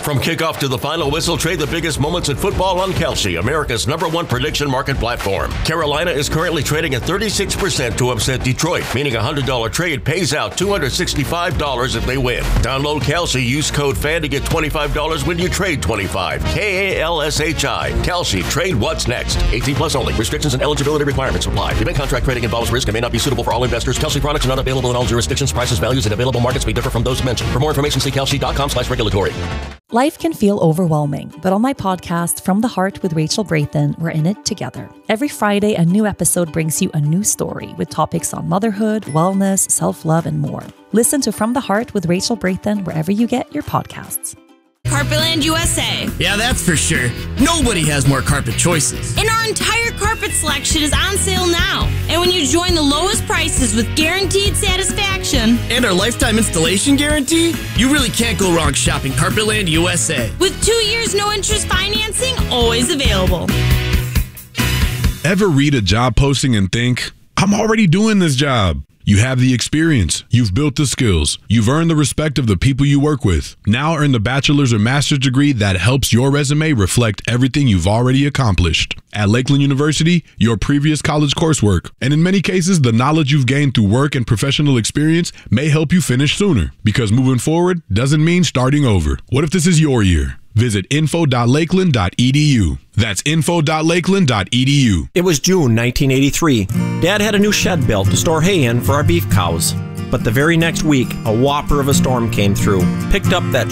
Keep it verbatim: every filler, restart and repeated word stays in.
From kickoff to the final whistle, trade the biggest moments in football on Kalshi, America's number one prediction market platform. Carolina is currently trading at thirty-six percent to upset Detroit, meaning a one hundred dollars trade pays out two hundred sixty-five dollars if they win. Download Kalshi, use code FAN to get twenty-five dollars when you trade twenty-five dollars. K A L S H I. Kalshi. Trade what's next. eighteen plus only. Restrictions and eligibility requirements apply. Event contract trading involves risk and may not be suitable for all investors. Kalshi products are not available in all jurisdictions. Prices, values, and available markets may differ from those mentioned. For more information, see kalshi.com slash regulatory. Life can feel overwhelming, but on my podcast, From the Heart with Rachel Braithen, we're in it together. Every Friday, a new episode brings you a new story with topics on motherhood, wellness, self-love, and more. Listen to From the Heart with Rachel Braithen wherever you get your podcasts. Carpetland U S A. Yeah, that's for sure. Nobody has more carpet choices. And our entire carpet selection is on sale now. And when you join the lowest prices with guaranteed satisfaction and our lifetime installation guarantee, you really can't go wrong shopping Carpetland U S A. With two years no interest financing always available. Ever read a job posting and think, I'm already doing this job? You have the experience, you've built the skills, you've earned the respect of the people you work with. Now earn the bachelor's or master's degree that helps your resume reflect everything you've already accomplished. At Lakeland University, your previous college coursework, and in many cases, the knowledge you've gained through work and professional experience may help you finish sooner, because moving forward doesn't mean starting over. What if this is your year? Visit info dot lakeland dot e d u. That's info dot lakeland dot e d u. It was June nineteen eighty-three. Dad had a new shed built to store hay in for our beef cows. But the very next week, a whopper of a storm came through, picked up that